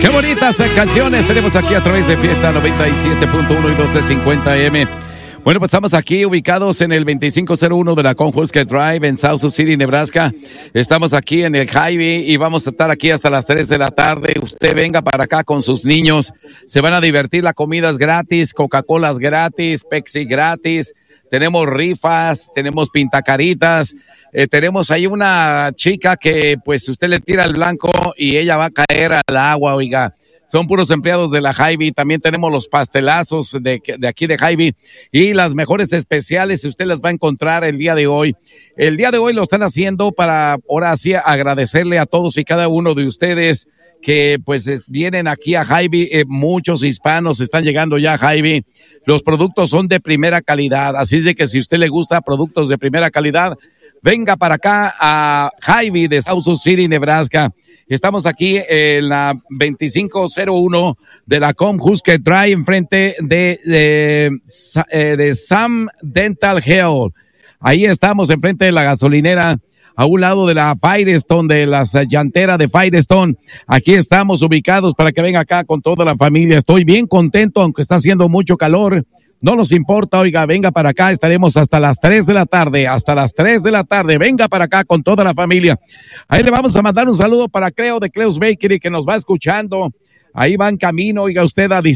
Qué bonitas canciones tenemos aquí a través de Fiesta 97.1 y 1250 AM. Bueno, pues estamos aquí ubicados en el 2501 de la Conjuske Drive en South Sioux City, Nebraska. Estamos aquí en el Hy-Vee y vamos a estar aquí hasta las 3 de la tarde. Usted venga para acá con sus niños. Se van a divertir, la comida es gratis, Coca-Cola es gratis, Pepsi gratis. Tenemos rifas, tenemos pintacaritas. Tenemos ahí una chica que pues usted le tira el blanco y ella va a caer al agua, oiga. Son puros empleados de la Hy-Vee. También tenemos los pastelazos de aquí de Hy-Vee y las mejores especiales. Usted las va a encontrar el día de hoy. El día de hoy lo están haciendo para, ahora sí, agradecerle a todos y cada uno de ustedes que pues vienen aquí a Hy-Vee. Muchos hispanos están llegando ya a Hy-Vee. Los productos son de primera calidad. Así es de que si a usted le gusta productos de primera calidad, venga para acá a Hy-Vee de South Sioux City, Nebraska. Estamos aquí en la 2501 de la Conjuske Drive, enfrente de Sam Dental Health. Ahí estamos, enfrente de la gasolinera, a un lado de la Firestone, de las llanteras de Firestone. Aquí estamos ubicados para que venga acá con toda la familia. Estoy bien contento, aunque está haciendo mucho calor. No nos importa, oiga, venga para acá, estaremos hasta las 3 de la tarde, venga para acá con toda la familia. Ahí le vamos a mandar un saludo para Cleo de Cleo's Bakery, que nos va escuchando, ahí va en camino, oiga usted, a